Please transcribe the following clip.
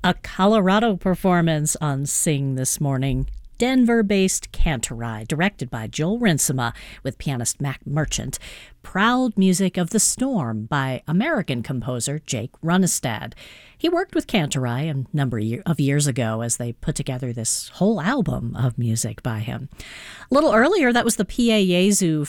A Colorado performance on Sing this morning. Denver-based Cantorai, directed by Joel Rinsema with pianist Mac Merchant. Proud music of The Storm by American composer Jake Runestad. He worked with Cantorai a number of years ago as they put together this whole album of music by him. A little earlier, that was the Pieyazu